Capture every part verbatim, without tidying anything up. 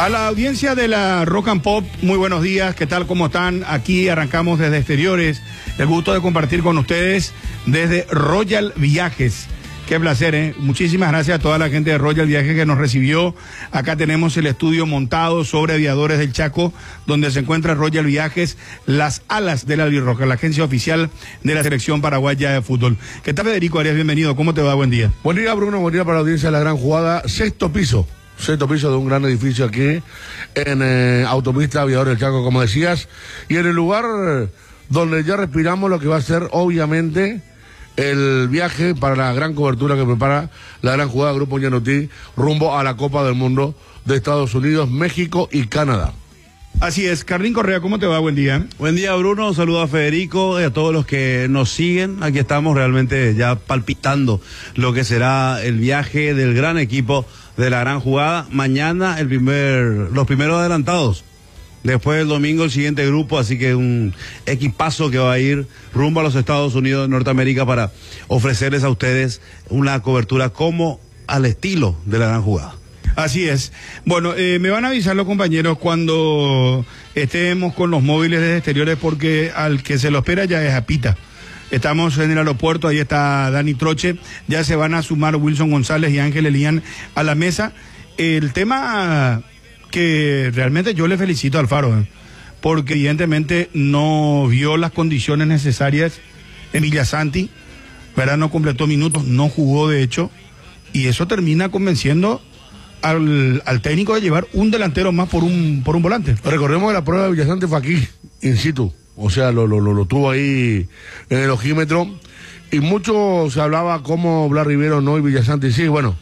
A la audiencia de la Rock and Pop, muy buenos días, ¿qué tal? ¿Cómo están? Aquí arrancamos desde exteriores, el gusto de compartir con ustedes desde Royal Viajes. Qué placer, ¿eh? Muchísimas gracias a toda la gente de Royal Viajes que nos recibió. Acá tenemos el estudio montado sobre Aviadores del Chaco, donde se encuentra Royal Viajes, las alas del albirroja, la agencia oficial de la selección paraguaya de fútbol. ¿Qué tal, Federico Arias? Bienvenido, ¿cómo te va? Buen día. Buen día, Bruno, buen día para la audiencia de La Gran Jugada. Sexto piso, sexto piso de un gran edificio aquí en eh, Autopista Aviadores del Chaco, como decías, y en el lugar donde ya respiramos lo que va a ser, obviamente, el viaje para la gran cobertura que prepara La Gran Jugada Grupo Yanotí rumbo a la Copa del Mundo de Estados Unidos, México y Canadá. Así es. Carlín Correa, ¿cómo te va? Buen día. Buen día, Bruno. Saludo a Federico y a todos los que nos siguen. Aquí estamos realmente ya palpitando lo que será el viaje del gran equipo de La Gran Jugada. Mañana el primer, los primeros adelantados. Después el domingo el siguiente grupo, así que un equipazo que va a ir rumbo a los Estados Unidos de Norteamérica para ofrecerles a ustedes una cobertura como al estilo de La Gran Jugada. Así es. Bueno, eh, me van a avisar los compañeros cuando estemos con los móviles desde exteriores, porque al que se lo espera ya es a Pita. Estamos en el aeropuerto, ahí está Dani Troche, ya se van a sumar Wilson González y Ángel Elian a la mesa. El tema que realmente yo le felicito a Alfaro, ¿eh? porque evidentemente no vio las condiciones necesarias en Villasanti, ¿verdad? No completó minutos, no jugó de hecho, y eso termina convenciendo al, al técnico de llevar un delantero más por un por un volante. Recordemos que la prueba de Villasanti fue aquí, in situ, o sea, lo, lo, lo, lo tuvo ahí en el ojímetro, y mucho se hablaba como Blas Rivero no y Villasanti sí. Bueno,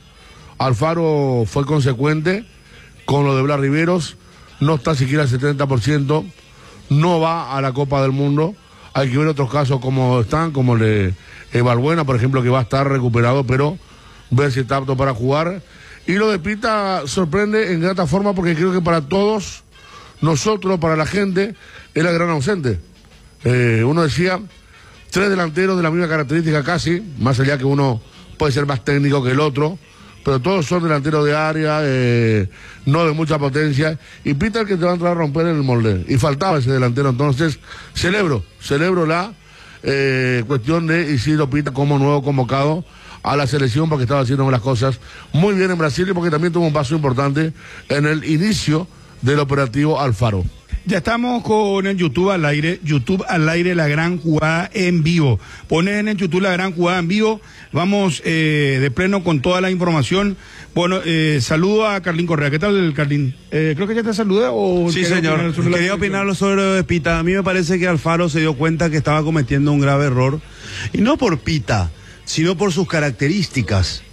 Alfaro fue consecuente con lo de Blas Riveros, no está siquiera al setenta por ciento, no va a la Copa del Mundo. Hay que ver otros casos como están, como el de eh, Balbuena, por ejemplo, que va a estar recuperado, pero ver si está apto para jugar. Y lo de Pita sorprende en grata forma, porque creo que para todos nosotros, para la gente, es la gran ausente. Eh, uno decía, tres delanteros de la misma característica casi, más allá que uno puede ser más técnico que el otro, pero todos son delanteros de área, eh, no de mucha potencia, y Pita el que te va a entrar a romper en el molde, y faltaba ese delantero. Entonces celebro, celebro la eh, cuestión de Isidro Pita como nuevo convocado a la selección, porque estaba haciendo las cosas muy bien en Brasil y porque también tuvo un paso importante en el inicio del operativo Alfaro. Ya estamos con el YouTube al aire, YouTube al aire, La Gran Jugada en vivo. Ponen en el YouTube La Gran Jugada en vivo, vamos eh, de pleno con toda la información. Bueno, eh, saludo a Carlín Correa. ¿Qué tal, Carlín? Eh, creo que ya te saludé. O sí, señor. Opinar Quería opinarlo sobre Pita. A mí me parece que Alfaro se dio cuenta que estaba cometiendo un grave error, y no por Pita, sino por sus características.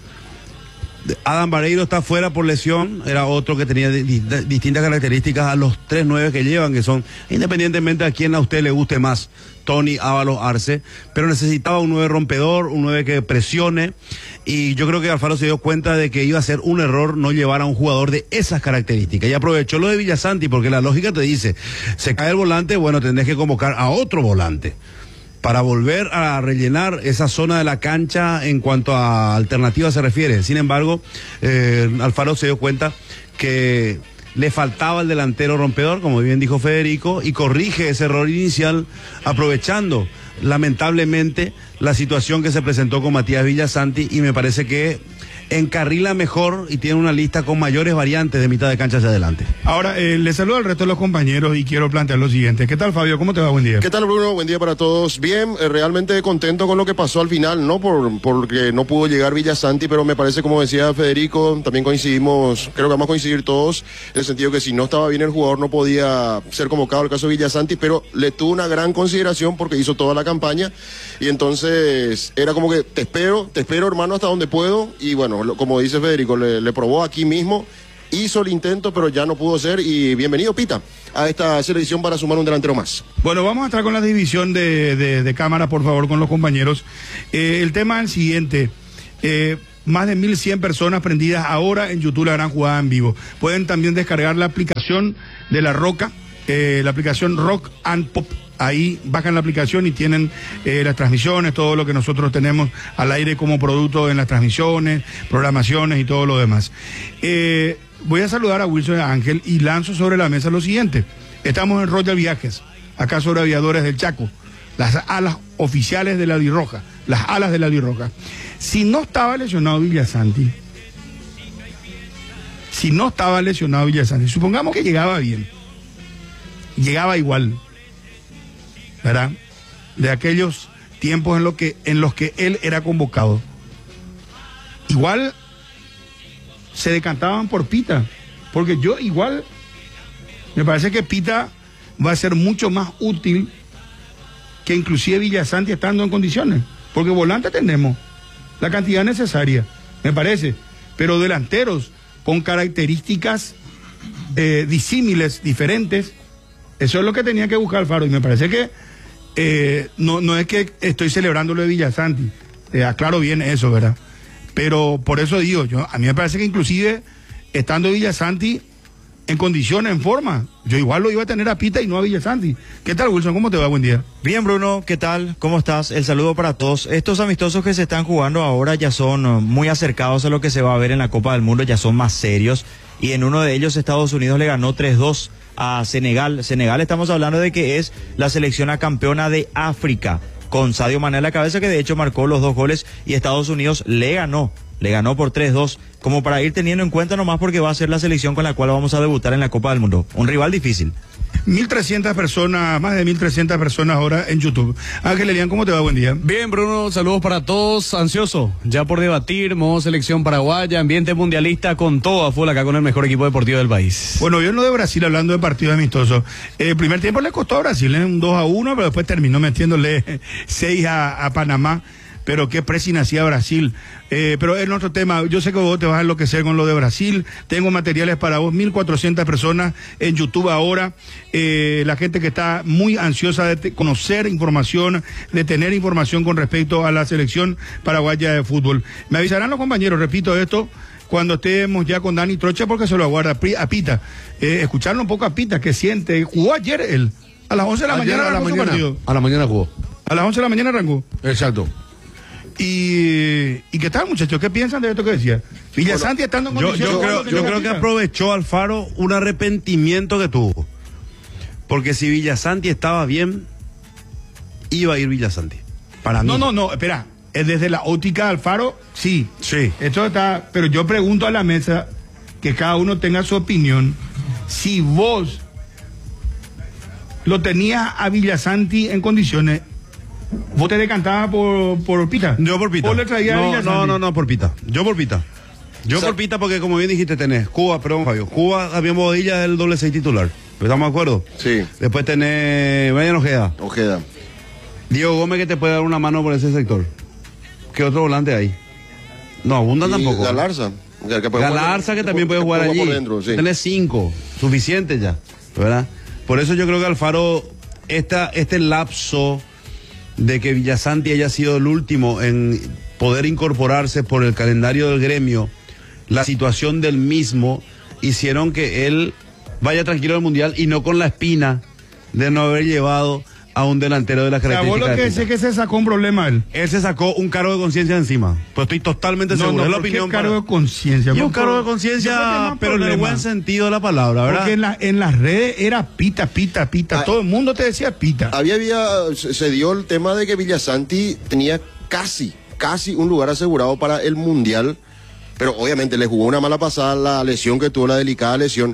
Adam Vareiro está fuera por lesión, era otro que tenía di di distintas características a los tres nueve que llevan, que son, independientemente a quién a usted le guste más, Tony, Ábalos, Arce, pero necesitaba un nueve rompedor, un nueve que presione, y yo creo que Alfaro se dio cuenta de que iba a ser un error no llevar a un jugador de esas características, y aprovechó lo de Villasanti, porque la lógica te dice, se cae el volante, bueno, tendrás que convocar a otro volante para volver a rellenar esa zona de la cancha en cuanto a alternativas se refiere. Sin embargo, eh, Alfaro se dio cuenta que le faltaba el delantero rompedor, como bien dijo Federico, y corrige ese error inicial aprovechando lamentablemente la situación que se presentó con Matías Villasanti, y me parece que encarrila mejor y tiene una lista con mayores variantes de mitad de cancha hacia adelante. Ahora, eh, le saludo al resto de los compañeros y quiero plantear lo siguiente. ¿Qué tal, Fabio? ¿Cómo te va? Buen día. ¿Qué tal, Bruno? Buen día para todos. Bien, eh, realmente contento con lo que pasó al final, no por porque no pudo llegar Villasanti, pero me parece, como decía Federico, también coincidimos, creo que vamos a coincidir todos, en el sentido que si no estaba bien el jugador no podía ser convocado el caso de Villasanti, pero le tuvo una gran consideración porque hizo toda la campaña, y entonces era como que te espero, te espero, hermano, hasta donde puedo, y bueno, como dice Federico, le, le probó aquí mismo, hizo el intento, pero ya no pudo ser, y bienvenido, Pita, a esta selección para sumar un delantero más. Bueno, vamos a estar con la división de, de, de cámara, por favor, con los compañeros. Eh, el tema es el siguiente, eh, más de mil cien personas prendidas ahora en YouTube La Gran Jugada en vivo. Pueden también descargar la aplicación de La Roca, eh, la aplicación Rock and Pop. Ahí bajan la aplicación y tienen eh, las transmisiones, todo lo que nosotros tenemos al aire como producto en las transmisiones, programaciones y todo lo demás. Eh, voy a saludar a Wilson Ángel y lanzo sobre la mesa lo siguiente. Estamos en Royal Viajes, acá sobre Aviadores del Chaco, las alas oficiales de la Dirroja, las alas de la Dirroja. Si no estaba lesionado Villasanti, si no estaba lesionado Villasanti, supongamos que llegaba bien, llegaba igual, ¿verdad? De aquellos tiempos en, lo que, en los que él era convocado. Igual se decantaban por Pita, porque yo igual me parece que Pita va a ser mucho más útil que inclusive Villasanti estando en condiciones, porque volante tenemos la cantidad necesaria, me parece, pero delanteros con características eh, disímiles, diferentes, eso es lo que tenía que buscar Alfaro, y me parece que eh, no, no es que estoy celebrando lo de Villasanti, eh, aclaro bien eso, ¿verdad? Pero por eso digo, yo a mí me parece que inclusive estando Villasanti en condiciones, en forma, yo igual lo iba a tener a Pita y no a Villasanti. ¿Qué tal, Wilson? ¿Cómo te va? Buen día. Bien, Bruno, ¿qué tal? ¿Cómo estás? El saludo para todos. Estos amistosos que se están jugando ahora ya son uh, muy acercados a lo que se va a ver en la Copa del Mundo, ya son más serios. Y en uno de ellos Estados Unidos le ganó tres dos a Senegal. Senegal, estamos hablando de que es la selección a campeona de África, con Sadio Mané a la cabeza, que de hecho marcó los dos goles, y Estados Unidos le ganó. Le ganó por tres dos, como para ir teniendo en cuenta nomás, porque va a ser la selección con la cual vamos a debutar en la Copa del Mundo. Un rival difícil. mil trescientas personas, más de mil trescientas personas ahora en YouTube. Ángel Elian, ¿cómo te va? Buen día. Bien, Bruno, saludos para todos. Ansioso ya por debatir, modo selección paraguaya, ambiente mundialista con todo a full acá con el mejor equipo deportivo del país. Bueno, yo en lo de Brasil, hablando de partidos amistosos, el primer tiempo le costó a Brasil, ¿eh? un dos a uno, pero después terminó metiéndole seis a, a Panamá. Pero qué pressing hacía Brasil. Eh, pero es otro tema. Yo sé que vos te vas a enloquecer con lo de Brasil. Tengo materiales para vos. mil cuatrocientas personas en YouTube ahora. Eh, la gente que está muy ansiosa de te- conocer información, de tener información con respecto a la selección paraguaya de fútbol. Me avisarán los compañeros, repito esto, cuando estemos ya con Dani Trocha, porque se lo aguarda a Pita. Eh, escucharlo un poco a Pita, que siente. Jugó ayer él. A las once de la Ayer mañana a la arrancó su mañana, partido. a la mañana jugó. A las once de la mañana arrancó. Exacto. Y, ¿y qué tal, muchachos? ¿Qué piensan de esto que decía? Villasanti estando en Yo, condiciones. yo creo, yo creo que aprovechó Alfaro un arrepentimiento que tuvo. Porque si Villasanti estaba bien, iba a ir Villasanti. Para mí. No, no, no, espera. Es desde la óptica de Alfaro, sí. Sí. Esto está. Pero yo pregunto a la mesa que cada uno tenga su opinión. Si vos lo tenías a Villasanti en condiciones, ¿vos te decantabas por, por Pita? Yo por Pita. ¿Vos le traías a No, Villasanti? no, no, no, por Pita. Yo por Pita. Yo O sea, por Pita porque, como bien dijiste, tenés Cuba, perdón, Fabio. Cuba, también Bodilla es el doble seis titular. ¿Estamos de acuerdo? Sí. Después tenés Brian Ojeda. Ojeda. Diego Gómez, que te puede dar una mano por ese sector. ¿Qué otro volante hay? No, abundan Y tampoco. Galarza. Que, que puede jugar- Galarza, que también puede que jugar allí. por dentro, sí. Tenés cinco, suficiente ya, ¿verdad? Por eso yo creo que Alfaro, esta, este lapso de que Villasanti haya sido el último en poder incorporarse por el calendario del gremio, la situación del mismo, hicieron que él vaya tranquilo al Mundial y no con la espina de no haber llevado a un delantero de las O sea, vos características lo que de sé Pita. que se sacó un problema él. Él se sacó un cargo de conciencia encima. Pues estoy totalmente No, seguro. no, es la ¿por qué opinión cargo para- de conciencia? Y un Por- cargo de yo creo que conciencia, más pero en el problema. buen sentido de la palabra, ¿verdad? Porque en, la, en las redes era Pita, Pita, Pita. Ah, Todo el mundo te decía Pita. Había, había, se, se dio el tema de que Villasanti tenía casi, casi un lugar asegurado para el Mundial. Pero obviamente le jugó una mala pasada la lesión que tuvo, la delicada lesión.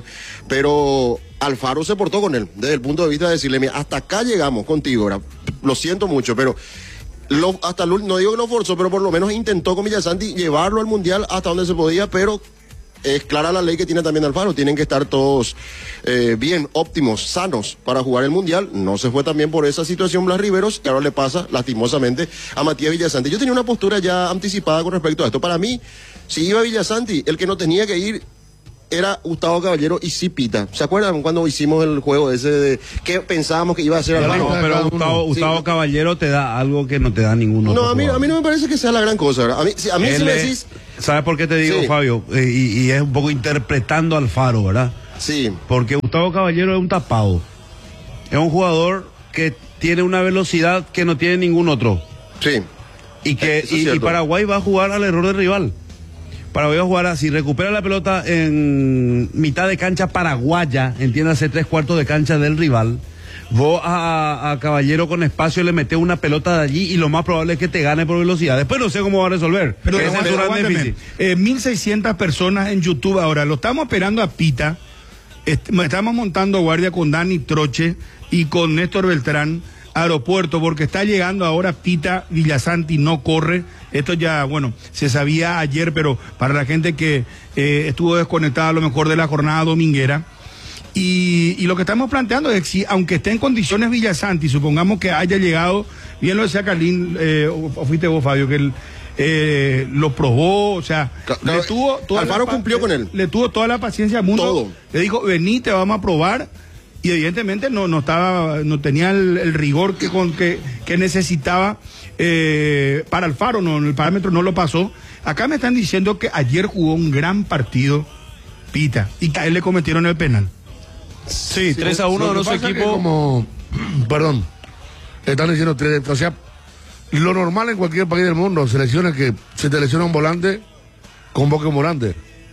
Pero Alfaro se portó con él, desde el punto de vista de decirle, mira, hasta acá llegamos contigo, ahora. Lo siento mucho, pero lo, hasta el, ul- no digo que lo forzó, pero por lo menos intentó con Villasanti llevarlo al Mundial hasta donde se podía, pero es clara la ley que tiene también Alfaro, tienen que estar todos eh, bien, óptimos, sanos para jugar el Mundial. No se fue también por esa situación Blas Riveros, que ahora le pasa lastimosamente a Matías Villasanti. Yo tenía una postura ya anticipada con respecto a esto. Para mí, si iba Villasanti, el que no tenía que ir era Gustavo Caballero y sí Pita. ¿Se acuerdan cuando hicimos el juego ese de que pensábamos que iba a ser Pero, Alfaro? no, pero Gustavo, Sí. Gustavo Caballero te da algo que no te da ninguno. No, a mí, a mí no me parece que sea la gran cosa, ¿verdad? A mí, si, a mí si me decís... ¿Sabes por qué te digo, Sí. Fabio? Eh, y, y es un poco interpretando al Faro, ¿verdad? Sí, Porque Gustavo Caballero es un tapado. Es un jugador que tiene una velocidad que no tiene ningún otro. sí. Y que Eso es y, y cierto. Paraguay va a jugar al error del rival. Paraguay va a jugar así, recupera la pelota en mitad de cancha paraguaya, entiéndase tres cuartos de cancha del rival. Vos a, a Caballero con espacio le metés una pelota de allí y lo más probable es que te gane por velocidad. Después no sé cómo va a resolver. Pero ese es su gran déficit. eh, mil seiscientas personas en YouTube ahora. Lo estamos esperando a Pita. Est estamos montando guardia con Dani Troche y con Néstor Beltrán, aeropuerto, porque está llegando ahora Pita Villasanti, no corre. Esto ya, bueno, se sabía ayer, pero para la gente que eh, estuvo desconectada a lo mejor de la jornada dominguera. Y, y lo que estamos planteando es que si, aunque esté en condiciones Villasanti, supongamos que haya llegado, bien lo decía Carlín, eh, o, o fuiste vos, Fabio, que él eh, lo probó, o sea, Ca- le tuvo toda Alfaro la, cumplió con él. Le tuvo toda la paciencia al mundo. Todo. Le dijo, vení, te vamos a probar. Y evidentemente no, no estaba, no tenía el, el rigor que, con, que, que necesitaba eh, para Alfaro, no, el parámetro no lo pasó. Acá me están diciendo que ayer jugó un gran partido Pita y que a él le cometieron el penal. Sí, tres a uno Lo de que nuestro pasa es que equipo. como, perdón, están diciendo tres, o sea, lo normal en cualquier país del mundo, selecciones que se te lesiona un volante, convoca un volante.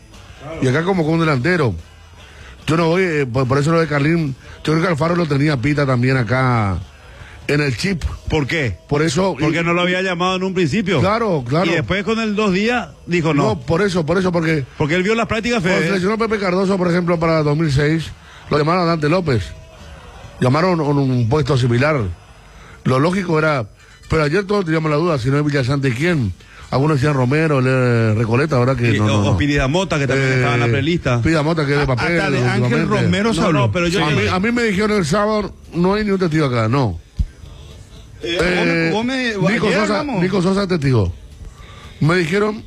Y acá como con un delantero. Yo no voy, eh, por, por eso lo de Carlín, yo creo que Alfaro lo tenía Pita también acá en el chip. ¿Por qué? Por eso. Porque y- no lo había llamado en un principio. Claro, claro. Y después con el dos días dijo no. No, por eso, por eso, porque Porque él vio las prácticas cuando Fede. seleccionó Pepe Cardoso, por ejemplo, para dos mil seis, lo llamaron a Dante López. Llamaron a un puesto similar. Lo lógico era, pero ayer todos teníamos la duda, si no es Villasanti, ¿quién? Algunos decían Romero, el, eh, Recoleta, ahora que Y- no, no, o no. Pineda Mota, que también Eh, estaba en la prelista. Pida Mota, que es de papel. Hasta de Ángel últimamente. Romero se No, habló. no, pero yo- A mí, a mí me dijeron el sábado, no hay ni un testigo acá, no. Eh, Eh, vos me- vos me- Nico, ayer Sosa, hablamos. Nico Sosa testigo. Me dijeron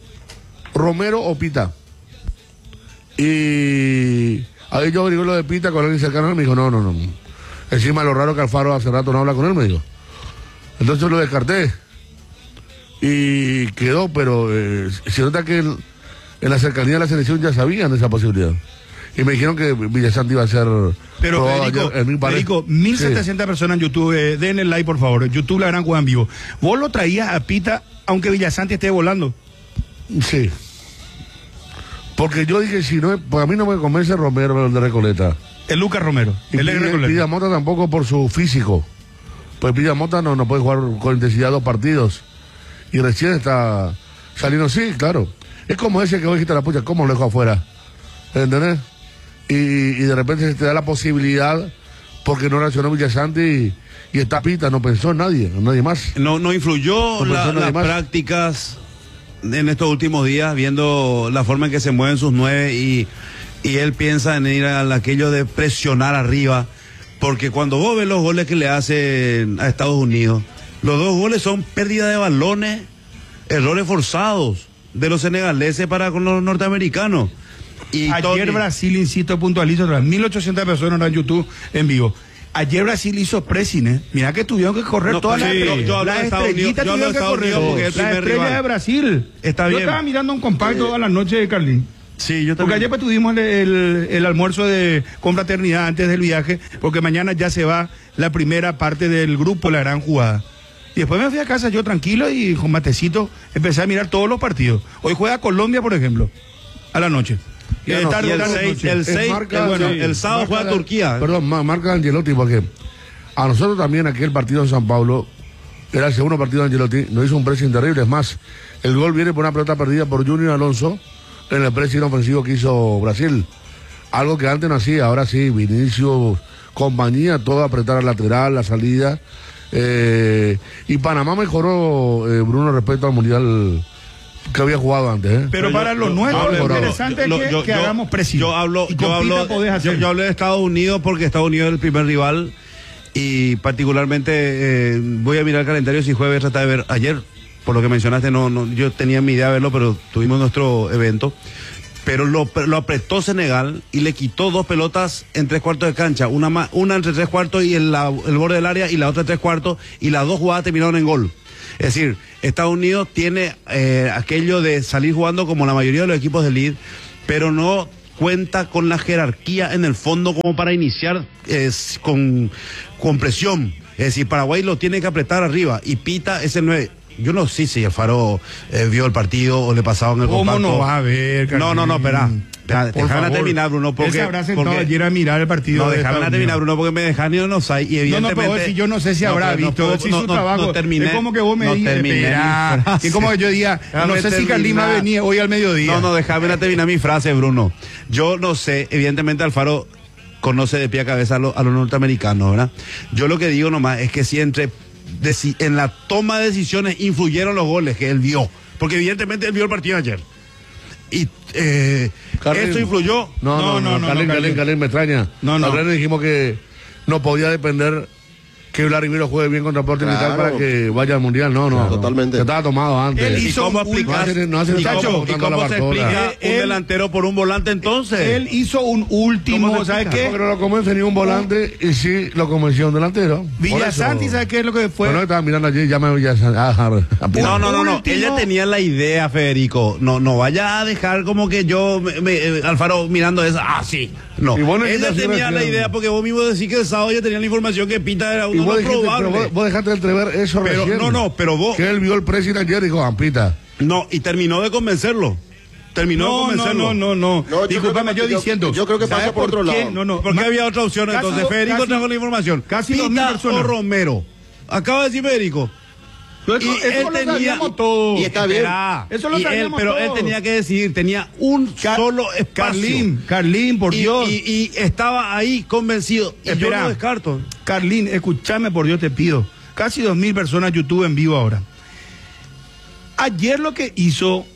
Romero o Pita. Y ahí yo averigué lo de Pita con alguien cercano, y me dijo, no, no, no. Encima lo raro que Alfaro hace rato no habla con él, me dijo. Entonces lo descarté. Y quedó, pero eh, se nota que en, en la cercanía de la selección ya sabían de esa posibilidad. Y me dijeron que Villasanti iba a ser Pero probado Federico, ayer, en mi pared. Federico, mil setecientas personas en YouTube, eh, den el like por favor, YouTube La Gran Jugada en Vivo. Vos lo traías a Pita aunque Villasanti esté volando. Sí. Sí. Porque yo dije, si no, pues a mí no me convence Romero, el de Recoleta. El Lucas Romero, Y el ex Pida- Recoleta. Pidamota tampoco por su físico. Pues Pidamota no, no puede jugar con intensidad dos partidos. Y recién está saliendo, sí, claro. Es como ese que vos dijiste, la pucha, ¿cómo lo dejo afuera? ¿Entendés? Y, y de repente se te da la posibilidad, porque no reaccionó Villasanti y, y está Pita, no pensó en nadie, en nadie más. No, no influyó No la- pensó nadie las más. prácticas en estos últimos días, viendo la forma en que se mueven sus nueve y, y él piensa en ir a aquello de presionar arriba, porque cuando vos ves los goles que le hacen a Estados Unidos, los dos goles son pérdida de balones, errores forzados de los senegaleses para con los norteamericanos. Y Ayer Tony- Brasil, insisto, puntualizo otra vez, mil ochocientas personas en YouTube en vivo. Ayer Brasil hizo pressing, ¿eh? Mira que tuvieron que correr No, todas sí, las yo- yo hablo las de Estados Unidos, estrellitas yo hablo tuvieron de que Estados correr. Unidos porque es el Las primer estrellas rival. de Brasil. Está Yo bien. estaba mirando un compacto toda la noche de Carlín. Sí, yo Porque también. ayer pues tuvimos el, el- el almuerzo de confraternidad antes del viaje, porque mañana ya se va la primera parte del grupo, la gran jugada. Y después me fui a casa yo tranquilo y con matecito empecé a mirar todos los partidos. Hoy juega Colombia, por ejemplo, a la noche. Y Eh, no, tarde, y el tarde, seis, noche. el Es seis, marca- el, bueno, sí, el sábado marca juega de- Turquía. Perdón, ma- marca Angelotti, porque a nosotros también aquel partido en San Pablo, era el segundo partido de Angelotti, nos hizo un pressing terrible. Es más, el gol viene por una pelota perdida por Junior Alonso en el pressing ofensivo que hizo Brasil. Algo que antes no hacía, ahora sí, Vinicius, compañía, todo apretar al lateral, la salida. Eh, y Panamá mejoró, eh, Bruno, respecto al Mundial que había jugado antes. ¿eh? Pero para yo- los yo- nuestros yo- lo yo- interesante es Lo- que, yo- que yo- hagamos presión. Yo hablo, Y yo con hablo, Pita podés yo, hacer. yo hablo de Estados Unidos porque Estados Unidos es el primer rival y particularmente eh, voy a mirar el calendario si jueves trata de ver ayer, por lo que mencionaste, no, no, yo tenía mi idea de verlo, pero tuvimos nuestro evento. Pero lo, lo apretó Senegal y le quitó dos pelotas en tres cuartos de cancha, una ma- una entre tres cuartos y el, la- el borde del área y la otra en tres cuartos, y las dos jugadas terminaron en gol. Es decir, Estados Unidos tiene eh, aquello de salir jugando como la mayoría de los equipos de lead, pero no cuenta con la jerarquía en el fondo como para iniciar eh, con, con presión. Es decir, Paraguay lo tiene que apretar arriba y Pita es el nueve. Yo no sé si Alfaro eh, vio el partido o le pasaba en el ¿Cómo compacto. no va a ver, No, no, no, espera. Por Déjame favor. terminar, Bruno, porque... Él se habrá sentado porque- ayer a mirar el partido. No, de déjame Estados terminar, Unidos. Bruno, porque me dejan y no sé. Y No, no, evidentemente... pero si yo no sé si No, habrá pero no visto, puedo- él sí no, su no, trabajo. no terminé, es como que vos me no digas, terminé mi espera, frase. es como que yo diga, Déjame no sé si terminar. Carlín va a venir hoy al mediodía. No, no, déjame la terminar mi frase, Bruno. Yo no sé, evidentemente Alfaro conoce de pie a cabeza a, lo- a los norteamericanos, ¿verdad? Yo lo que digo nomás es que si entre deci- en la toma de decisiones influyeron los goles que él vio, porque evidentemente él vio el partido ayer. Y eh, Carlín. eso influyó. No, no, no, no, Carlín, no, Carlín, Carlín. Carlín, me extraña. No, no. Ayer dijimos que no podía depender que Blas Rivero juegue bien contra Sporting Claro. Cristal para que vaya al Mundial. No, no. Totalmente. Ya estaba tomado antes. Él ¿Y hizo cómo un- explicas? no hace- no hace ¿Y tanto cómo, y votando a cómo la se Bartola. explica Él- un delantero por un volante entonces? Él hizo un último, ¿Cómo se ¿sabes explica? Porque qué? no lo convence ni un volante y sí lo convenció un delantero. Por Villasanti, eso. ¿sabes qué es lo que fue? Bueno, estaba mirando allí, llama a Villasanti. Ah, a- a- No, no, no, no. último- Ella tenía la idea, Federico. No, no vaya a dejar como que yo, me, me- eh, Alfaro, mirando eso. Ah, sí. No. Y bueno, ella entonces, tenía la Sebastián. idea porque vos mismo decís que el sábado ella tenía la información que Pita era Y uno vos, más dijiste, probable. pero vos, vos dejaste de entrever eso Pero, recién. no, no, pero vos- Que él vio el presidente ayer y dijo, Ampita. No, y terminó de convencerlo. Terminó de No, no, convencerlo. no, no, no. No, yo Discúlpame, creo yo que- yo- diciendo. yo creo que ¿sabes pasa por otro qué? lado. No, no. Porque Ma- había otra opción casi entonces. do- Federico casi- trajo la información. casi Pita dos mil personas. o Romero. Acaba de decir Federico. Eso- Y eso él lo tenía- sabíamos todos. y está bien. Esperá. Eso lo Y él, sabíamos pero él todos. tenía que decidir, tenía un Car- solo espacio. Carlín, Carlín, por y, Dios. Y, y estaba ahí convencido. Y yo Espera. no descarto. Carlín, escúchame, por Dios te pido. Casi dos mil personas YouTube en vivo ahora. Ayer lo que hizo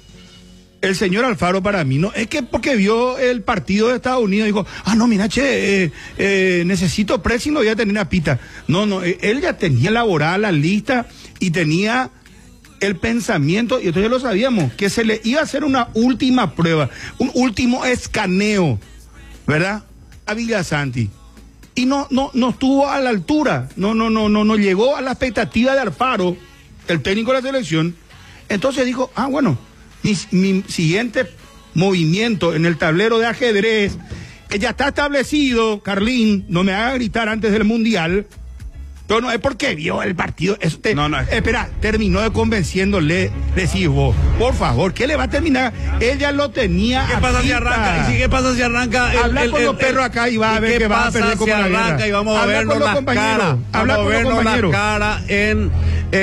el señor Alfaro para mí, no es que porque vio el partido de Estados Unidos dijo, ah, no, mira, che, eh, eh, necesito pressing, no voy a tener una pita. No, no, eh, él ya tenía elaborada la lista y tenía el pensamiento, y entonces lo sabíamos, que se le iba a hacer una última prueba, un último escaneo, ¿verdad? A Villasanti. Y no, no, no estuvo a la altura, no, no, no, no, no llegó a la expectativa de Alfaro, el técnico de la selección. Entonces dijo, ah, bueno, mi, mi siguiente movimiento en el tablero de ajedrez, que ya está establecido, Carlín, no me haga gritar antes del Mundial. No, no, es porque vio el partido. Eso te- No, no, es- Espera, terminó de convenciéndole, decís vos, por favor, ¿qué le va a terminar? Ella lo tenía. ¿Qué a pasa si pita. arranca? ¿Y si qué pasa si arranca? el- Habla el- con el- los perros acá y va a ¿y ver qué que va a pasa perder como si la guerra? arranca y vamos a Habla vernos con los las compañeros. caras? Habla Vamos a con los vernos las compañeros. caras en,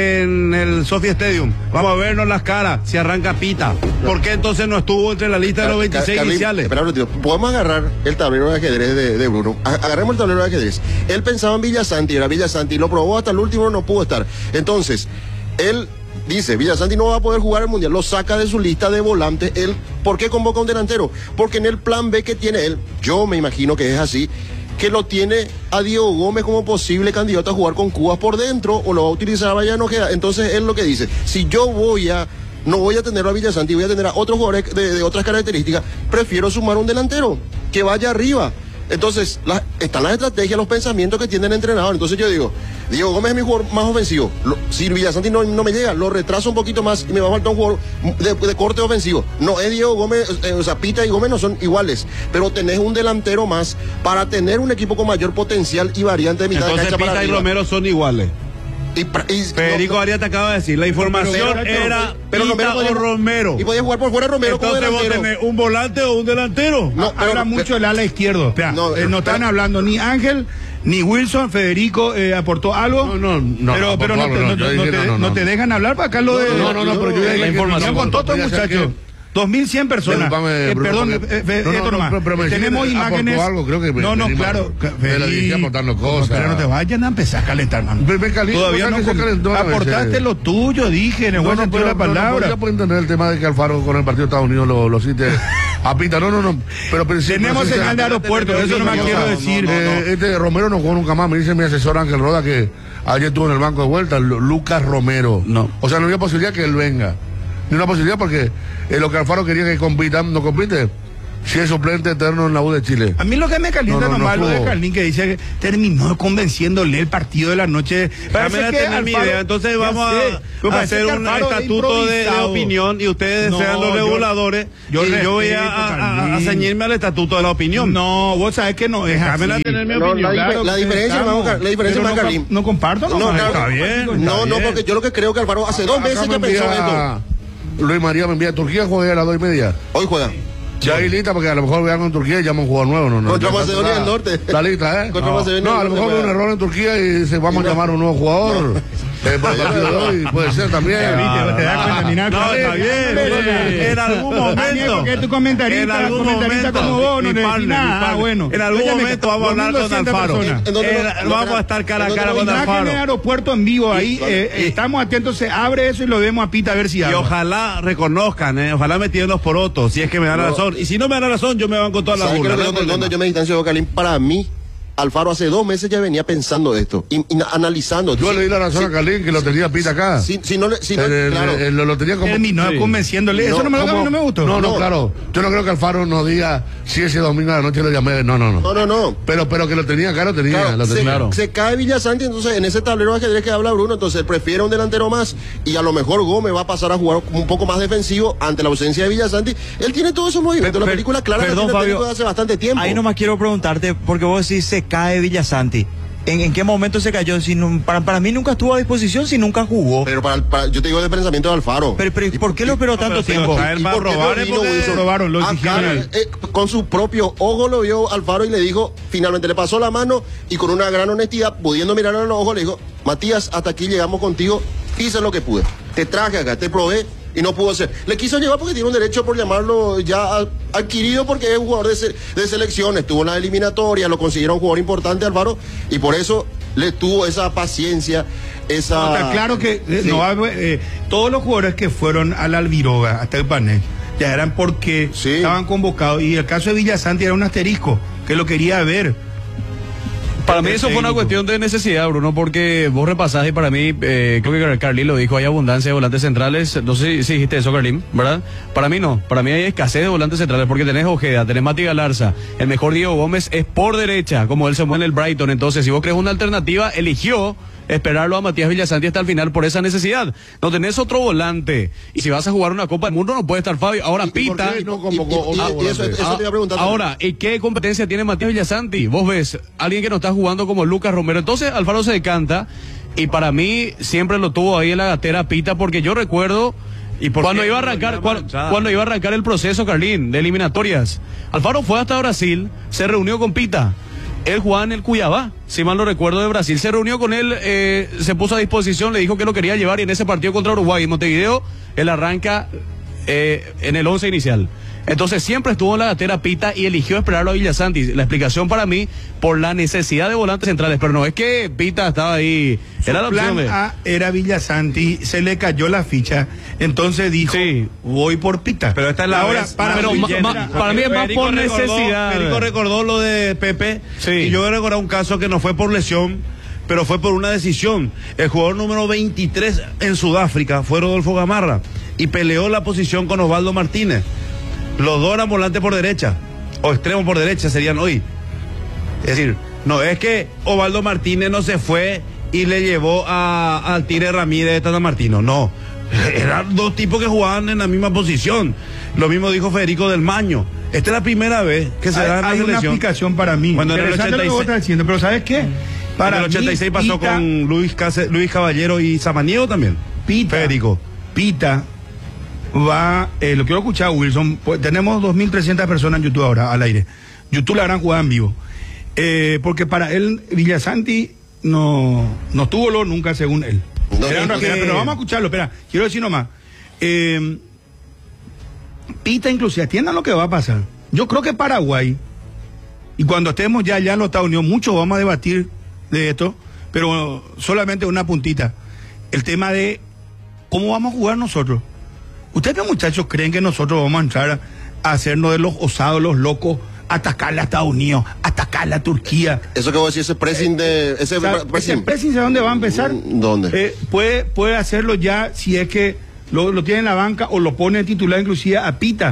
en el Sophie Stadium. Vamos a vernos las caras si arranca Pita. ¿Por qué entonces no estuvo entre la lista de los veintiséis Carlín, iniciales? espera un ratito. Podemos agarrar el tablero de ajedrez de, de Bruno. A- Agarremos el tablero de ajedrez. Él pensaba en Villasanti, era Villasanti, lo probó hasta el último, no pudo estar. Entonces, él dice, Villasanti no va a poder jugar el Mundial, lo saca de su lista de volantes. Él, ¿por qué convoca a un delantero? Porque en el plan B que tiene él, yo me imagino que es así, que lo tiene a Diego Gómez como posible candidato a jugar con Cubas por dentro, o lo va a utilizar a Bayano Ojeda. Entonces él lo que dice, si yo voy a, no voy a tener a Villasanti, voy a tener a otros jugadores de, de otras características, prefiero sumar un delantero, que vaya arriba. Entonces, la- están las estrategias, los pensamientos que tiene el entrenador. Entonces yo digo, Diego Gómez es mi jugador más ofensivo. Lo- si Villasanti no, no me llega, lo retraso un poquito más y me va a faltar un jugador de, de corte ofensivo. No es Diego Gómez, eh, o sea, Pita y Gómez no son iguales, pero tenés un delantero más para tener un equipo con mayor potencial y variante de mitad Entonces de cancha para Pita y arriba. Romero son iguales. Y pra- y- Federico no, Arias te acaba de decir, la información pero- pero- era pero Pita Romero podía- o Romero. Y podía jugar por fuera Romero como Entonces vos delantero. tenés un volante o un delantero. No, pero- Habla mucho el ala izquierdo. Espera, No, eh, no pero- están hablando ni Ángel ni Wilson. Federico eh, aportó algo. No, no, no, Pero, aportó pero no, algo, te, no, no, yo no dije te, no, no, no no. te dejan hablar para acá lo de. No, no, no, pero yo dije la que información no, con todos estos podía ser muchachos. que- dos mil cien personas. Disculpame, Eh, Bruno, perdón, porque- eh, eh, no, no, esto no, nomás. pero- pero me Tenemos decís que aportó imágenes. algo, creo que no, no, venimos claro. de la dirigencia aportando cosas. Pero no te vayan a empezar a calentar, mano. Pero me caliento, Todavía ¿por no qué se com- calentó a veces? aportaste lo tuyo, dije, en el No, buen no, sentido de pero, la pero no, palabra. pero yo puedo entender el tema de que Alfaro con el partido de Estados Unidos lo, lo cite a Pita. No, no, no. Pero, pero sí, Tenemos pero sí, señal de sí, aeropuerto, sí, eso no me sí, quiero no, decir. no, no, Eh, Este Romero no jugó nunca más. Me dice mi asesor Ángel Roda que ayer estuvo en el banco de vuelta, Lu- Lucas Romero. No. O sea, no había posibilidad que él venga. Ni una posibilidad porque eh, lo que Alfaro quería que compita, no compite. si es suplente eterno en la U de Chile. A mí lo que me calienta No, no, no nomás lo de estuvo. Carlín, que dice que terminó convenciéndole el partido de la noche. Déjame Parece que tener mi Alfaro- idea. Entonces ya vamos sé, a, pero a parece hacer que un Alfaro es estatuto de, de improvisado. opinión y ustedes No, sean los yo- reguladores yo y yo voy a, respeto, a- a- a Carlín. ceñirme al estatuto de la opinión. No, vos sabés que no es Déjame así. tener mi No, opinión. la, Claro la que diferencia, estamos. hermano, la diferencia, Pero hermano no, Carlín. no comparto, no, No, no, claro. está bien. No, está no, bien. porque yo lo que creo que Alfaro hace dos meses Acá que me pensó envía- esto. Luis María me envía a Turquía, juega a las dos y media. Hoy juega. Ya ahí lista, porque a lo mejor vean con Turquía y llaman un jugador nuevo. No, no, Contra ya está Macedonia del cerrada. Norte. Está lista, ¿eh? Contra no, Macedonia no, del a lo Norte mejor ve un juega. error en Turquía y se vamos a llamar a un nuevo jugador. Eh, para el partido de hoy, puede ser también. Viste, te das cuenta, mirá, No, Carlín, está bien. Carlín. En algún Ah, momento. mira, porque es tu comentarista, En algún comentarista momento. como vos, no mi le decís partner, nada. mi Ah, partner. bueno. En algún Óyeme, momento vamos a hablar con dos mil doscientas Alfaro. personas. ¿En dónde En- lo- lo- vamos a estar cara a en dónde cara lo- con Imagen Alfaro. de aeropuerto en vivo ahí, eh, estamos atentos, se abre eso y lo vemos a Pita a ver si Y habla. ojalá reconozcan, eh, ojalá me tiren los porotos, si es que me dan la No. razón. Y si no me dan la razón, yo me van con toda la ¿Sabes qué burla. es lo no que- hay donde, problema. donde yo me distancio de Carlín? Para mí, Alfaro hace dos meses ya venía pensando esto, y, y analizando. Yo Si- le di la razón si- a Carlín, que lo tenía Pita acá. Si, si no le, si no- El- el- claro. el- lo tenía como... Terminó Sí. convenciéndole. Eso No, no me, lo, como- no me gustó. No, no, No. claro. Yo no creo que Alfaro nos diga si ese domingo a la noche lo llamé. No, no, no. No, no, no. Pero, pero que lo tenía acá, lo tenía. Claro, lo se, tenía. Claro. se cae Villasanti, entonces en ese tablero de ajedrez que habla Bruno, entonces prefiere un delantero más y a lo mejor Gómez va a pasar a jugar un poco más defensivo ante la ausencia de Villasanti. Él tiene todos esos movimientos. Per- La película clara que perdón, tiene el Fabio. técnico de hace bastante tiempo. Ahí nomás quiero preguntarte, porque vos decís se cae Villasanti. ¿En, en qué momento se cayó? Si no- para, para mí nunca estuvo a disposición, si nunca jugó. Pero para, para- yo te digo de pensamiento de Alfaro. Pero, pero ¿por qué lo esperó tanto pero si tiempo? lo trae- ¿Y va a por qué probar, no es vino porque Wilson? probaron, lo Acá, exigieron. eh, con su propio ojo lo vio Alfaro y le dijo, finalmente le pasó la mano y con una gran honestidad, pudiendo mirar a los ojos, le dijo, Matías, hasta aquí llegamos contigo, hice lo que pude. Te traje acá, te probé y no pudo ser. Le quiso llevar porque tiene un derecho, por llamarlo, ya a- adquirido, porque es un jugador de, se- de selección, estuvo en la eliminatoria, lo considera un jugador importante, Alfaro, y por eso le tuvo esa paciencia, esa... No, está claro que eh, Sí. no va, eh, todos los jugadores que fueron a la Albiroga hasta el panel ya eran porque Sí. estaban convocados. Y el caso de Villasanti era un asterisco que lo quería ver. Para mí El eso fue una técnico. cuestión de necesidad, Bruno, porque vos repasás y para mí, eh, creo que Carlín lo dijo, hay abundancia de volantes centrales. No sé si dijiste eso, Carlín, ¿verdad? Para mí no, para mí hay escasez de volantes centrales porque tenés Ojeda, tenés Mati Galarza, el mejor Diego Gómez es por derecha, como él se mueve en el Brighton. Entonces, si vos crees una alternativa, eligió esperarlo a Matías Villasanti hasta el final por esa necesidad. No tenés otro volante. Y si vas a jugar una Copa del Mundo, no puede estar Fabio. Ahora ¿Y por Pita. qué no Y- convocó y- y- otro y eso, volante? eso te iba a preguntar. Ahora, ¿y qué competencia tiene Matías Villasanti? Vos ves, alguien que no está jugando como Lucas Romero. Entonces, Alfaro se decanta y para mí siempre lo tuvo ahí en la gatera Pita porque yo recuerdo ¿Y por cuando qué iba a no arrancar llama cuando, Manchado? cuando iba a arrancar el proceso, Carlín, de eliminatorias. Alfaro fue hasta Brasil, se reunió con Pita. Él jugaba en el Cuiabá, si mal no recuerdo, de Brasil. Se reunió con él, eh, se puso a disposición, le dijo que lo quería llevar y en ese partido contra Uruguay en Montevideo, él arranca eh, en el once inicial. Entonces siempre estuvo en la gatera Pita y eligió esperarlo a Villasanti. La explicación para mí, por la necesidad de volantes centrales, pero no es que Pita estaba ahí, era la Su opción plan de... A era Villasanti, se le cayó la ficha, entonces dijo, Sí. voy por Pita. Pero esta es la Ahora, vez para pero mí, ma- mira, ma- para mí es más Federico por recordó- necesidad. Federico recordó lo de Pepe. Sí. Y yo voy a recordar un caso que no fue por lesión, pero fue por una decisión. El jugador número veintitrés en Sudáfrica fue Rodolfo Gamarra y peleó la posición con Osvaldo Martínez. Los dos eran volantes por derecha, o extremos por derecha serían hoy. Es decir, no es que Osvaldo Martínez no se fue y le llevó a, al Tire Ramírez de Tata Martino, no. Eran dos tipos que jugaban en la misma posición. Lo mismo dijo Federico del Maño. Esta es la primera vez que se hay, da en la hay una selección. explicación para mí. Bueno, en el Interesante lo que vos ochenta y seis. estás diciendo, pero ¿sabes qué? Para el ochenta y seis mí, pasó Pita- con Luis, Case- Luis Caballero y Samaniego también. Pita, Federico. Pita va, eh, lo quiero escuchar, Wilson. Pues, tenemos dos mil trescientas personas en YouTube ahora, al aire. YouTube la gran jugada en vivo. Eh, porque para él, Villasanti no, no tuvo lo nunca, según él. No, Era es una- que- Pero vamos a escucharlo, espera, quiero decir nomás. Eh, Pita, inclusive, atiendan lo que va a pasar. Yo creo que Paraguay, y cuando estemos ya allá en los Estados Unidos, muchos vamos a debatir de esto, pero solamente una puntita. El tema de cómo vamos a jugar nosotros. ¿Ustedes, muchachos, creen que nosotros vamos a entrar a hacernos de los osados, los locos, atacar a Estados Unidos, atacar a Turquía? Eso que vos decís, ese pressing de... Ese O sea, pressing. ese pressing, ¿sabe dónde va a empezar? ¿Dónde? Eh, puede, puede hacerlo ya si es que lo, lo tiene en la banca o lo pone de titular inclusive a Pita.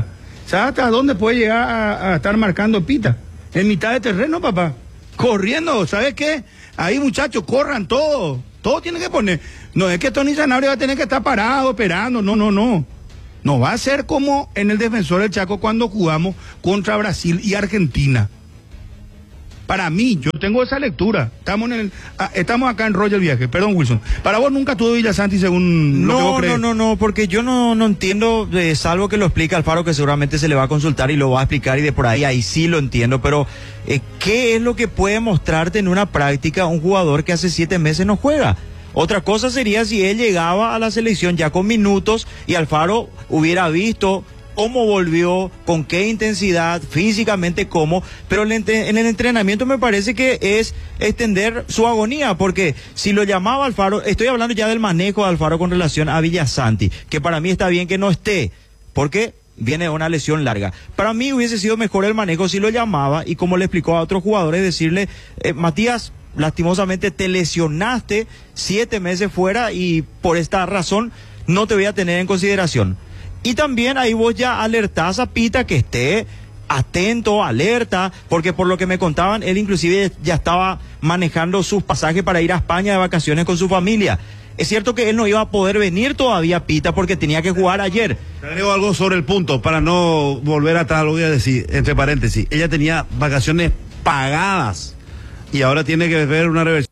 ¿Sabes hasta dónde puede llegar a, a estar marcando Pita? En mitad de terreno, papá. Corriendo, ¿sabes qué? Ahí, muchachos, corran todo. Todo tiene que poner. No es que Tony Sanabria va a tener que estar parado, esperando. No, no, no. No va a ser como en el Defensor del Chaco cuando jugamos contra Brasil y Argentina. Para mí, yo tengo esa lectura. Estamos en el, ah, estamos acá en Roger Viaje. Perdón, Wilson. Para vos nunca tuvo Villasanti según lo que vos No, crees. no, no, no, porque yo no, no entiendo, eh, salvo que lo explica Alfaro, que seguramente se le va a consultar y lo va a explicar y de por ahí, ahí sí lo entiendo, pero eh, ¿qué es lo que puede mostrarte en una práctica un jugador que hace siete meses no juega? Otra cosa sería si él llegaba a la selección ya con minutos y Alfaro hubiera visto cómo volvió, con qué intensidad, físicamente cómo, pero en el entrenamiento me parece que es extender su agonía, porque si lo llamaba Alfaro, estoy hablando ya del manejo de Alfaro con relación a Villasanti, que para mí está bien que no esté, porque viene una lesión larga. Para mí hubiese sido mejor el manejo si lo llamaba y como le explicó a otros jugadores, decirle, eh, Matías, lastimosamente te lesionaste siete meses fuera y por esta razón no te voy a tener en consideración. Y también ahí vos ya alertás a Pita que esté atento, alerta, porque por lo que me contaban, él inclusive ya estaba manejando sus pasajes para ir a España de vacaciones con su familia. Es cierto que él no iba a poder venir todavía, Pita, porque tenía que jugar ayer. Te agrego algo sobre el punto, para no volver atrás, lo voy a decir, entre paréntesis. Ella tenía vacaciones pagadas y ahora tiene que ver una reversión.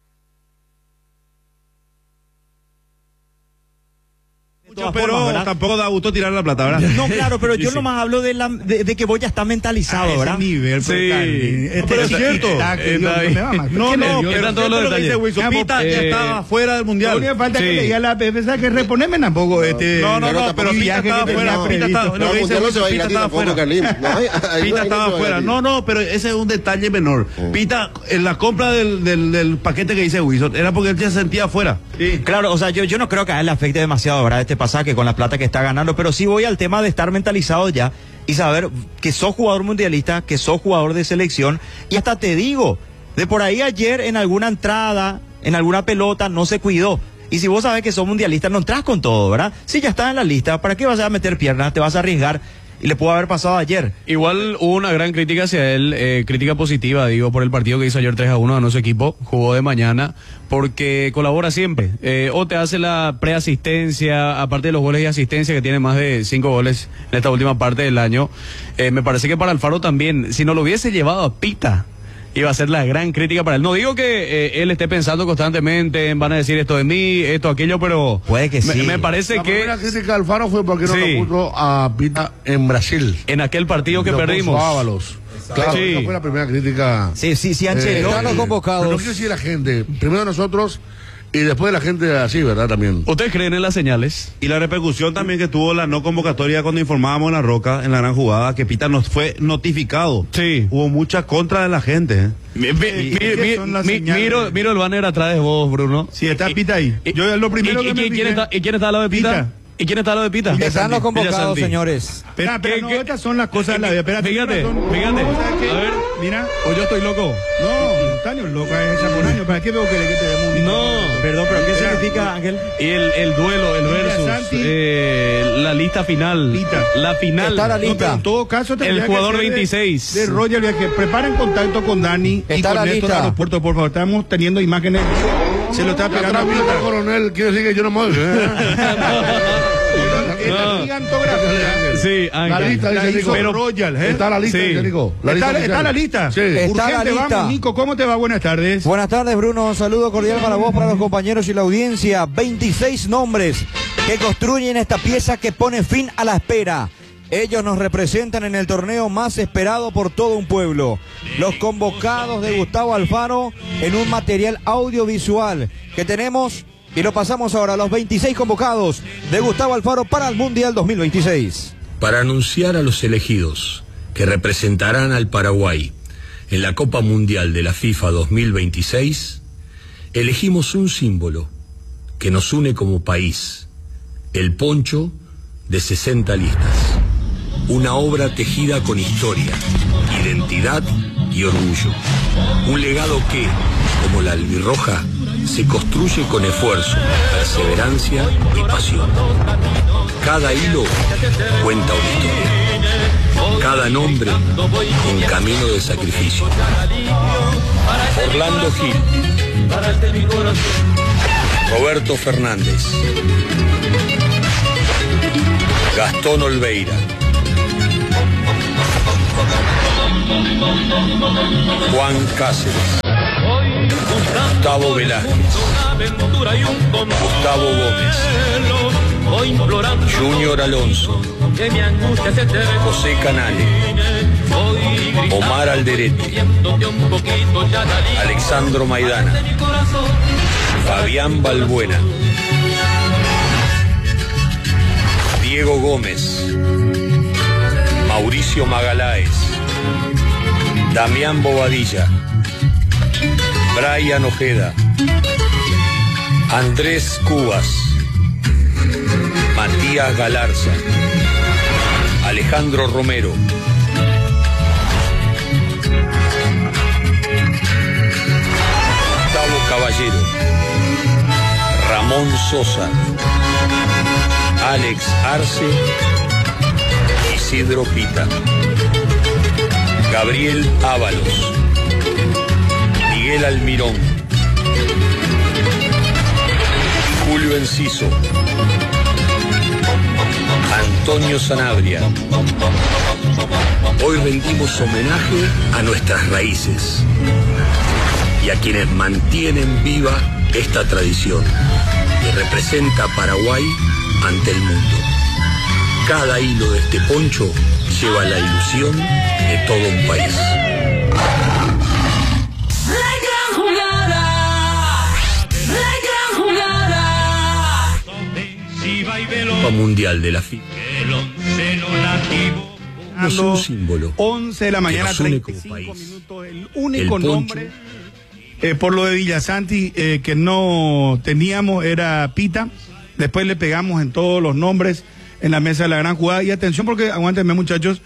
Pero formas, ¿verdad? tampoco da gusto tirar la plata, ¿verdad? No, claro, pero yo Sí. nomás hablo de, la, de, de que vos ya estás mentalizado, A ¿verdad? ese nivel, pues, Sí. Carly. Este No, pero es chiquito, cierto. está que Está Dios ahí. me va más. No, ¿Qué no, nervioso? pero Están todos lo los que dice detalles. Wilson, Vamos, Pita ya eh, estaba fuera del Lo mundial. único que falta es Sí. que le diga a la P F S que reponerme tampoco. Este, No, no, Pero no, tampoco pero el Pita viaje que estaba tenía fuera. Pita previsto. estaba, No, lo que dice Mundial no se Wilson, va a ir Pita gratis estaba tampoco, fuera. Carlín. No, ahí- ahí Pita no estaba se va fuera. gratis. No, no, pero ese es un detalle menor. Pita, en la compra del, del, del paquete que dice Wilson, era porque él se sentía afuera. Sí. Claro, o sea, yo, yo no creo que a él le afecte demasiado, ¿verdad? Este pasaje con la plata que está ganando, pero sí voy al tema de estar mentalizado ya y saber que sos jugador mundialista, que sos jugador de selección, y hasta te digo, de por ahí ayer en alguna entrada, en alguna pelota, no se cuidó. Y si vos sabés que sos mundialista, no entras con todo, ¿verdad? Si ya estás en la lista, ¿para qué vas a meter piernas? Te vas a arriesgar. Y le pudo haber pasado ayer. Igual hubo una gran crítica hacia él, eh, crítica positiva, digo, por el partido que hizo ayer tres a uno, ganó su equipo, jugó de mañana, porque colabora siempre. Eh, o te hace la preasistencia, aparte de los goles y asistencia, que tiene más de cinco goles en esta última parte del año. Eh, me parece que para Alfaro también, si no lo hubiese llevado a Pita, iba a ser la gran crítica para él. No digo que eh, él esté pensando constantemente en van a decir esto de mí, esto, aquello, pero Puede que me, sí. me parece La que primera crítica de Alfaro fue porque no Sí. lo puso a Pita en Brasil. en aquel partido que Lo puso perdimos. a Ábalos. Claro, Sí. esa fue la primera crítica. Sí, sí, sí, Eh, Ancelotti. Están los convocados. Pero no quiero decir la gente. Primero nosotros y después la gente así, ¿verdad? También. ¿Ustedes creen en las señales? Y la repercusión también que tuvo la no convocatoria cuando informábamos en La Roca, en la gran jugada, que Pita nos fue notificado. Sí. Hubo mucha contra de la gente. ¿eh? Mi- mi- ¿Y mi- qué mi- son las mi- señales? miro, miro el banner atrás de vos, Bruno. Si está Y- Pita ahí. y- Yo lo primero y- que y- me ¿quién fijé- está, ¿Y quién está al lado de Pita? Pita. ¿Y quién está al lado de Pita? Están los convocados, Villasanti. señores. Espera, pero ¿Qué- no, qué- estas son las cosas de la vida. Espera, Fíjate, tienes razón. fíjate. No, ¿sabes qué? A ver. Mira. ¿O yo estoy loco? No, Montaño, loco, es Chamonaño. ¿Para qué veo que le quite de mundo? No. Perdón, pero ¿qué Espera. significa, Ángel? Y el, el duelo, el versus, Villasanti. eh, la lista final. Pita. La final. Está la No, pero lista. en todo caso El tendría que jugador ser de- veintiséis. De Roger Viaje. Preparen contacto con Dani y Está con la Néstor lista. Aeropuerto, por favor. Estamos teniendo imágenes. Se lo está pegando a Atrás Pita. Pita, coronel, quiere decir que yo no me voy. ¿eh? Esta No. gigantografía. Sí, La Ángel. lista, La dice hizo Nico. Royal, ¿eh? Está la lista, Sí. dice Nico. La ¿Está, lista está la oficial. lista? Sí. Está la Urgente, lista. vamos, Nico. ¿Cómo te va? Buenas tardes. Buenas tardes, Bruno. Un saludo cordial para vos, para los compañeros y la audiencia. veintiséis nombres que construyen esta pieza que pone fin a la espera. Ellos nos representan en el torneo más esperado por todo un pueblo. Los convocados de Gustavo Alfaro en un material audiovisual que tenemos y lo pasamos ahora. Los veintiséis convocados de Gustavo Alfaro para el Mundial dos mil veintiséis. Para anunciar a los elegidos que representarán al Paraguay en la Copa Mundial de la FIFA dos mil veintiséis, elegimos un símbolo que nos une como país, el poncho de sesenta listas. Una obra tejida con historia, identidad y orgullo. Un legado que, como la albirroja, se construye con esfuerzo, perseverancia y pasión. Cada hilo cuenta una historia. cada nombre en camino de sacrificio. Orlando Gil, Roberto Fernández, Gastón Olveira, Juan Cáceres, Gustavo Velázquez, Gustavo Gómez, Junior Alonso, José Canale, Omar Alderete, Alexandro Maidana, Fabián Balbuena, Diego Gómez, Mauricio Magaláes, Damián Bobadilla, Brian Ojeda, Andrés Cubas, Matías Galarza, Alejandro Romero, Gustavo Caballero, Ramón Sosa, Alex Arce, Isidro Pita, Gabriel Ábalos, Miguel Almirón, Julio Enciso, Antonio Sanabria. Hoy rendimos homenaje a nuestras raíces y a quienes mantienen viva esta tradición que representa a Paraguay ante el mundo. Cada hilo de este poncho lleva la ilusión de todo un país. Copa Mundial de la FIFA. Es un símbolo. once de la mañana, que nos une treinta y como cinco país. minutos. El único El poncho. nombre eh, por lo de Villasanti eh, que no teníamos era Pita. Después le pegamos en todos los nombres en la mesa de la gran jugada. Y atención porque, aguántenme muchachos,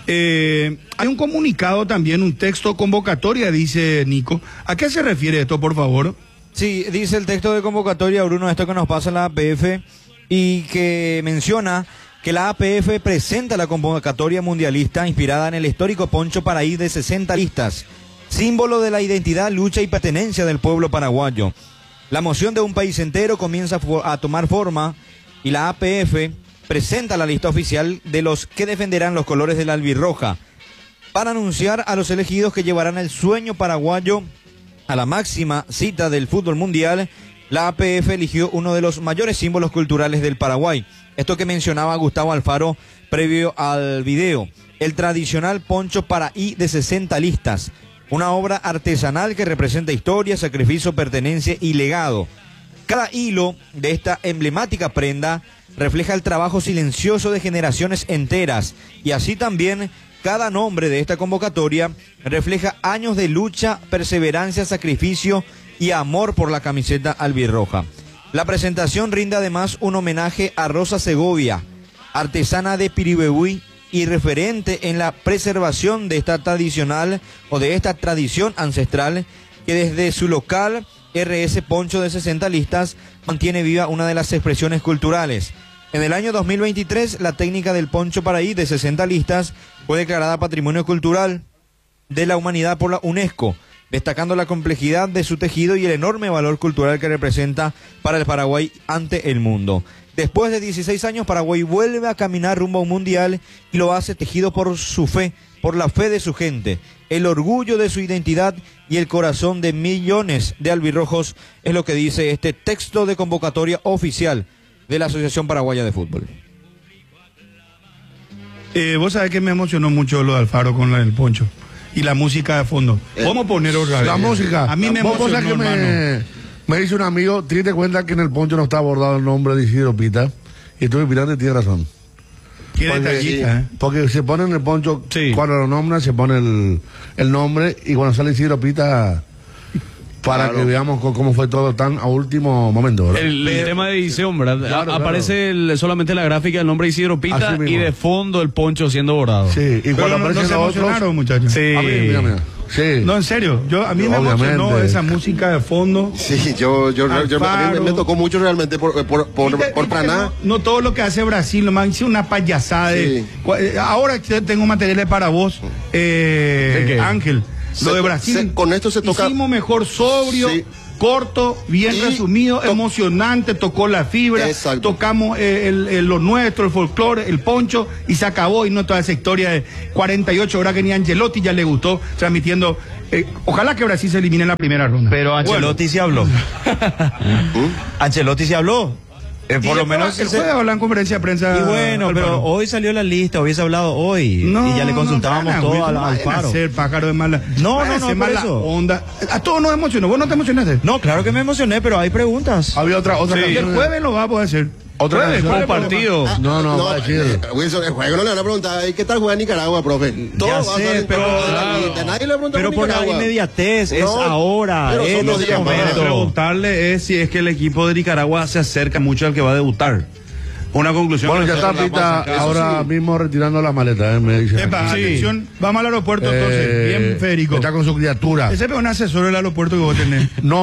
eh, hay un comunicado también, un texto convocatoria, dice Nico. ¿A qué se refiere esto, por favor? Sí, dice el texto de convocatoria, Bruno, esto que nos pasa en la A P F y que menciona que la A P F presenta la convocatoria mundialista inspirada en el histórico poncho paraí de sesenta listas, símbolo de la identidad, lucha y pertenencia del pueblo paraguayo. La emoción de un país entero comienza a tomar forma y la A P F presenta la lista oficial de los que defenderán los colores de la albirroja para anunciar a los elegidos que llevarán el sueño paraguayo a la máxima cita del fútbol mundial. La A P F eligió uno de los mayores símbolos culturales del Paraguay. Esto que mencionaba Gustavo Alfaro previo al video. El tradicional poncho paraí de sesenta listas. Una obra artesanal que representa historia, sacrificio, pertenencia y legado. Cada hilo de esta emblemática prenda refleja el trabajo silencioso de generaciones enteras. Y así también cada nombre de esta convocatoria refleja años de lucha, perseverancia, sacrificio y amor por la camiseta albirroja. La presentación rinde además un homenaje a Rosa Segovia, artesana de Piribebuy y referente en la preservación de esta tradicional o de esta tradición ancestral que desde su local R S Poncho de sesenta listas mantiene viva una de las expresiones culturales. En el año dos mil veintitrés, la técnica del poncho paraí de sesenta listas fue declarada Patrimonio Cultural de la Humanidad por la UNESCO, destacando la complejidad de su tejido y el enorme valor cultural que representa para el Paraguay ante el mundo. Después de dieciséis años, Paraguay vuelve a caminar rumbo a un mundial y lo hace tejido por su fe, por la fe de su gente, el orgullo de su identidad y el corazón de millones de albirrojos, es lo que dice este texto de convocatoria oficial de la Asociación Paraguaya de Fútbol. Eh, vos sabés que me emocionó mucho lo de Alfaro con el poncho y la música de fondo. Vamos a poner otra vez. La música. A mí me Vos emocionó, sabés que me, hermano. me dice un amigo, tienes cuenta que en el poncho no está abordado el nombre de Isidro Pita. Y tú mirando y tienes razón. Qué Porque, detallista, ¿eh? porque se pone en el poncho, Sí. cuando lo nombran se pone el, el nombre y cuando sale Isidro Pita para Claro. que veamos co- cómo fue todo tan a último momento, ¿verdad? El, el tema de edición, ¿verdad? Claro, A- Aparece el- solamente la gráfica del nombre Isidro Pita Así mismo. y de fondo el poncho siendo bordado. Sí, y Pero cuando no, no aparecen se los otros... emocionaron, muchachos. Sí. Ah, mira, mira, mira. Sí. No, en serio. Yo, a mí me Obviamente. emocionó esa música de fondo. Sí, yo, yo, yo, yo- a mí me, me tocó mucho realmente por, por, por, Viste- por viste Praná. No, no todo lo que hace Brasil, nomás hice una payasada. de- Sí. cua- eh, ahora que tengo materiales para vos, eh, ¿De qué? Ángel. Se- Lo de Brasil. se- con esto se toca- Hicimos mejor sobrio. Sí. Corto, bien Y resumido, to- emocionante, tocó la fibra, Exacto. tocamos eh, el, el- lo nuestro, el folclore, el poncho, y se acabó, y no toda esa historia de cuarenta y ocho horas que ni a Angelotti ya le gustó, transmitiendo. eh, ojalá que Brasil se elimine en la primera ronda. Pero Ancelotti sí habló. Ancelotti sí habló. Eh, Y por lo después, menos el se- jueves hablan en conferencia de prensa. Y bueno, Alfaro. pero hoy salió la lista, hubiese hablado hoy. No, y ya le consultábamos no, todo Wilson, al no vayan a Alfaro. hacer pájaro de mala. No, vayan a no, no, hacer por mala eso. onda. A todos nos emocionó. ¿Vos no te emocionaste? No, claro que me emocioné, pero hay preguntas. Había otra, otra Y el canción. jueves lo va a poder hacer. Otra Jueves, canción. ¿cuál es el partido. problema? No, no, va a decir. eh, Wilson, el juego no le van a preguntar, ¿y qué tal juega Nicaragua, profe? Todo Ya va a sé, estar en pero- torno de la claro. lista. Nadie le pregunta Pero por la Nicaragua. inmediatez, es No, ahora, pero es son dos este días más. momento. Preguntarle es si es que el equipo de Nicaragua se acerca mucho al que va a debutar. Una conclusión. Bueno, que ya está nosotros Pita vamos a sacar. ahora mismo retirando la maleta, eh, me dice. Epa, aquí. atención, vamos al aeropuerto entonces. Eh, Bien, Federico. Está con su criatura. Ese es un asesor del aeropuerto que vos tenés. No